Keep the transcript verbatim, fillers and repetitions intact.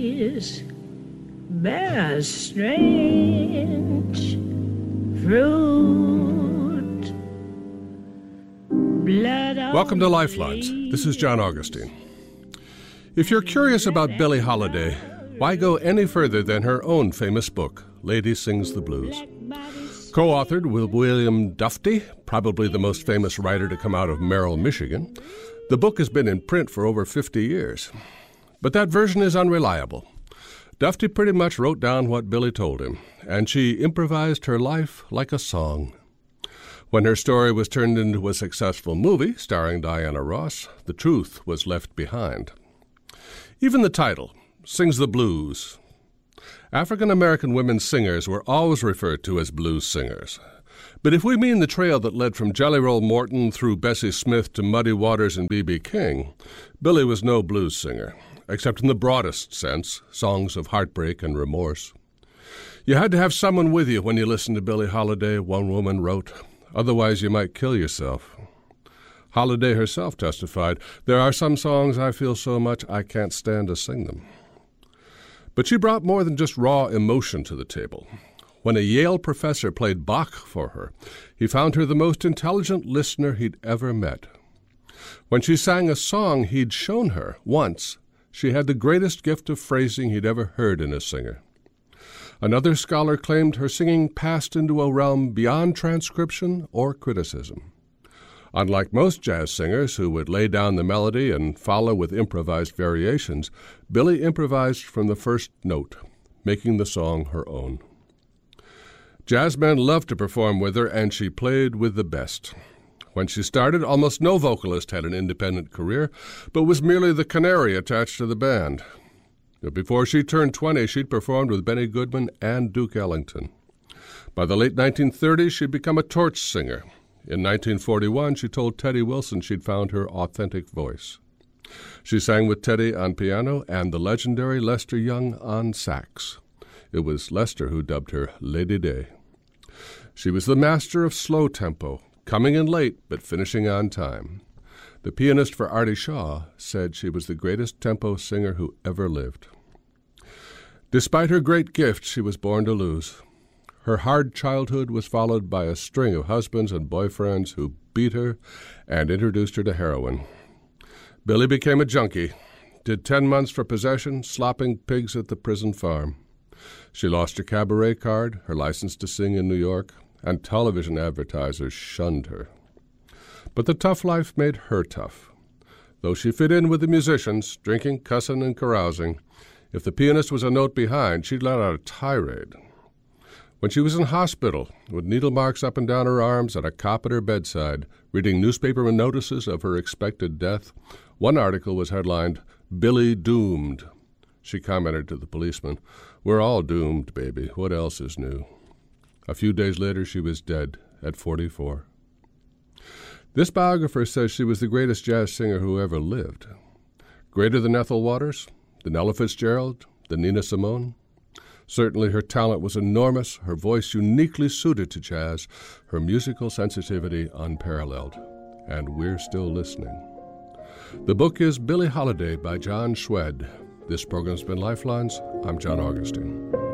trees bear strange fruit. Blood. Welcome to Lifelines. This is John Augustine. If you're curious about Billie Holiday, why go any further than her own famous book, Lady Sings the Blues? Co-authored with William Dufty, probably the most famous writer to come out of Merrill, Michigan, the book has been in print for over fifty years. But that version is unreliable. Dufty pretty much wrote down what Billie told him, and she improvised her life like a song. When her story was turned into a successful movie starring Diana Ross, the truth was left behind. Even the title, Sings the Blues. African-American women singers were always referred to as blues singers. But if we mean the trail that led from Jelly Roll Morton through Bessie Smith to Muddy Waters and B B King, Billie was no blues singer, except in the broadest sense, songs of heartbreak and remorse. You had to have someone with you when you listened to Billie Holiday, one woman wrote. Otherwise, you might kill yourself. Holiday herself testified, "There are some songs I feel so much I can't stand to sing them." But she brought more than just raw emotion to the table. When a Yale professor played Bach for her, he found her the most intelligent listener he'd ever met. When she sang a song he'd shown her once, she had the greatest gift of phrasing he'd ever heard in a singer. Another scholar claimed her singing passed into a realm beyond transcription or criticism. Unlike most jazz singers who would lay down the melody and follow with improvised variations, Billie improvised from the first note, making the song her own. Jazzmen loved to perform with her, and she played with the best. When she started, almost no vocalist had an independent career, but was merely the canary attached to the band. But before she turned twenty, she'd performed with Benny Goodman and Duke Ellington. By the late nineteen thirties, she'd become a torch singer. In nineteen forty-one, she told Teddy Wilson she'd found her authentic voice. She sang with Teddy on piano and the legendary Lester Young on sax. It was Lester who dubbed her Lady Day. She was the master of slow tempo, coming in late but finishing on time. The pianist for Artie Shaw said she was the greatest tempo singer who ever lived. Despite her great gift, she was born to lose. Her hard childhood was followed by a string of husbands and boyfriends who beat her and introduced her to heroin. Billie became a junkie, did ten months for possession, slopping pigs at the prison farm. She lost her cabaret card, her license to sing in New York, and television advertisers shunned her. But the tough life made her tough. Though she fit in with the musicians, drinking, cussing, and carousing, if the pianist was a note behind, she'd let out a tirade. When she was in hospital, with needle marks up and down her arms and a cop at her bedside, reading newspaper notices of her expected death, one article was headlined, "Billie Doomed." She commented to the policeman, "We're all doomed, baby. What else is new?" A few days later, she was dead at forty-four. This biographer says she was the greatest jazz singer who ever lived. Greater than Ethel Waters, than Ella Fitzgerald, than Nina Simone. Certainly her talent was enormous, her voice uniquely suited to jazz, her musical sensitivity unparalleled. And we're still listening. The book is Billie Holiday by John Szwed. This program's been Lifelines. I'm John Augustine.